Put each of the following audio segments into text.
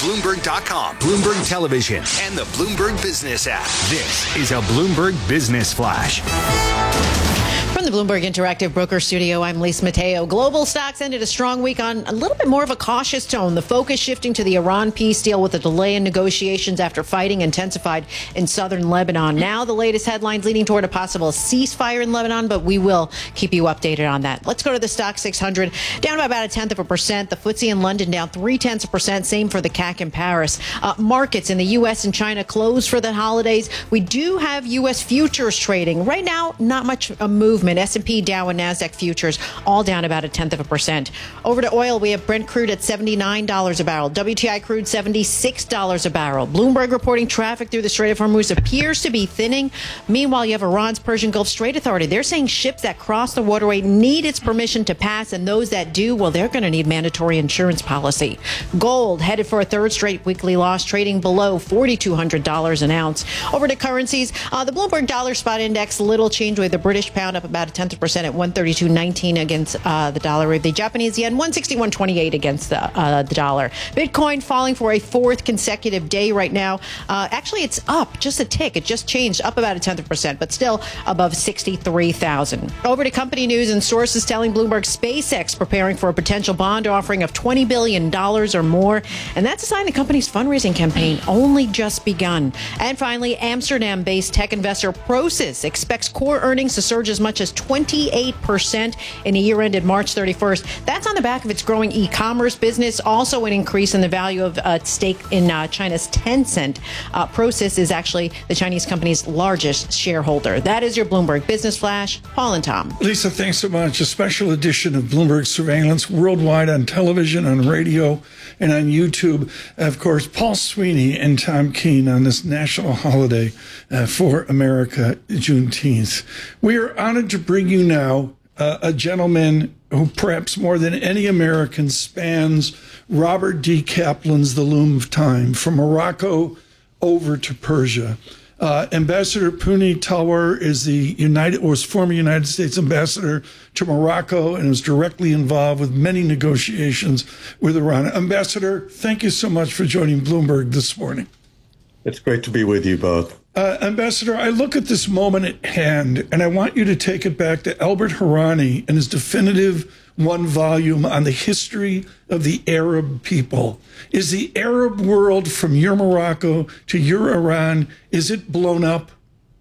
Bloomberg.com, Bloomberg Television, and the Bloomberg Business app. This is a Bloomberg Business Flash. From the Bloomberg Interactive Broker Studio, I'm Lisa Mateo. Global stocks ended a strong week on a little bit more of a cautious tone. The focus shifting to the Iran peace deal with a delay in negotiations after fighting intensified in southern Lebanon. Now the latest headlines leading toward a possible ceasefire in Lebanon, but we will keep you updated on that. Let's go to the stock 600, down by about 0.1%. The FTSE in London down 0.3%. Same for the CAC in Paris. Markets in the U.S. and China closed for the holidays. We do have U.S. futures trading. Right now, not much a movement. S&P, Dow, and NASDAQ futures all down about 0.1%. Over to oil, we have Brent crude at $79 a barrel. WTI crude $76 a barrel. Bloomberg reporting traffic through the Strait of Hormuz appears to be thinning. Meanwhile, you have Iran's Persian Gulf Strait Authority. They're saying ships that cross the waterway need its permission to pass, and those that do, well, they're going to need mandatory insurance policy. Gold headed for a third straight weekly loss, trading below $4,200 an ounce. Over to currencies, the Bloomberg Dollar Spot Index, little change with the British pound up about 0.1% at 132.19 against the dollar. The Japanese yen 161.28 against the dollar. Bitcoin falling for a fourth consecutive day right now. Actually, it's up just a tick. It just changed up about 0.1%, but still above 63,000. Over to company news and sources telling Bloomberg SpaceX preparing for a potential bond offering of $20 billion or more. And that's a sign the company's fundraising campaign only just begun. And finally, Amsterdam-based tech investor Prosus expects core earnings to surge as much as 28% in a year ended March 31st. That's on the back of its growing e-commerce business, also an increase in the value of its stake in China's Tencent. Prosus is actually the Chinese company's largest shareholder. That is your Bloomberg Business Flash. Paul and Tom. Lisa, thanks so much. A special edition of Bloomberg Surveillance worldwide on television, on radio, and on YouTube. Of course, Paul Sweeney and Tom Keene on this national holiday for America, Juneteenth. We are honored to bring you now a gentleman who perhaps more than any American spans Robert D. Kaplan's The Loom of Time, from Morocco over to Persia. Ambassador Puni Talwar was former United States ambassador to Morocco and was directly involved with many negotiations with Iran. Ambassador, thank you so much for joining Bloomberg this morning. It's great to be with you both. Ambassador, I look at this moment at hand, and I want you to take it back to Albert Hourani and his definitive one volume on the history of the Arab people. Is the Arab world, from your Morocco to your Iran, is it blown up?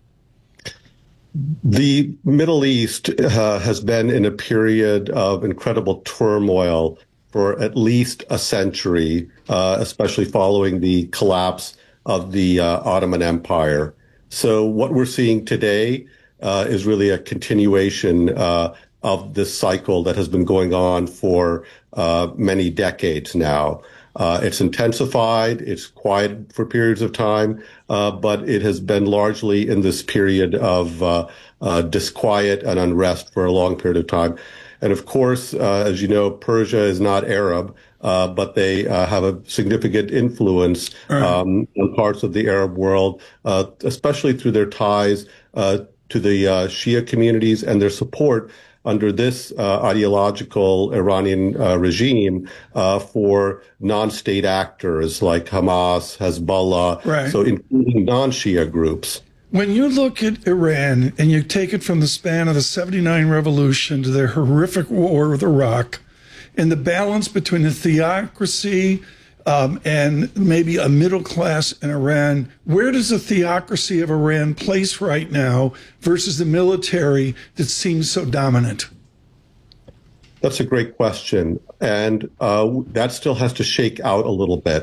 The Middle East has been in a period of incredible turmoil for at least a century, especially following the collapse of the Ottoman Empire. So what we're seeing today is really a continuation of this cycle that has been going on for many decades now. It's intensified, it's quiet for periods of time, but it has been largely in this period of disquiet and unrest for a long period of time. And of course, as you know, Persia is not Arab, but they have a significant influence in parts of the Arab world, especially through their ties to the Shia communities and their support under this ideological Iranian regime for non-state actors like Hamas, Hezbollah, so including non-Shia groups. When you look at Iran and you take it from the span of the 79 revolution to their horrific war with Iraq, and the balance between the theocracy and maybe a middle class in Iran, where does the theocracy of Iran place right now versus the military that seems so dominant? That's a great question. And that still has to shake out a little bit.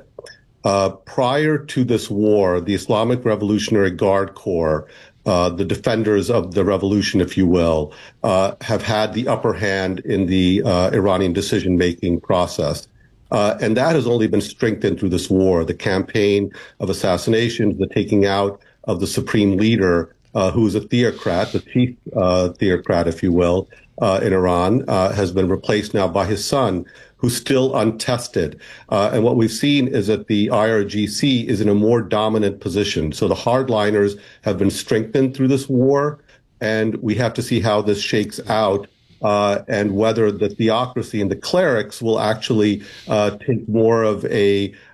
Prior to this war, the Islamic Revolutionary Guard Corps, the defenders of the revolution, if you will, have had the upper hand in the Iranian decision-making process. And that has only been strengthened through this war, the campaign of assassinations, the taking out of the supreme leader, who is a theocrat, the chief theocrat, if you will, in Iran, has been replaced now by his son, who's still untested. And what we've seen is that the IRGC is in a more dominant position. So the hardliners have been strengthened through this war, and we have to see how this shakes out and whether the theocracy and the clerics will actually take more of a